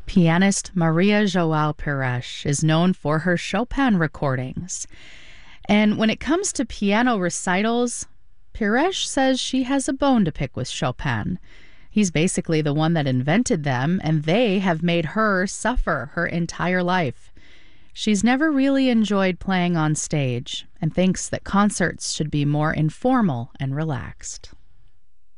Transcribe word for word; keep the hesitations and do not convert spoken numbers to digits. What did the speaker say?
Pianist Maria João Pires is known for her Chopin recordings. And when it comes to piano recitals, Pires says she has a bone to pick with Chopin. He's basically the one that invented them, and they have made her suffer her entire life. She's never really enjoyed playing on stage and thinks that concerts should be more informal and relaxed.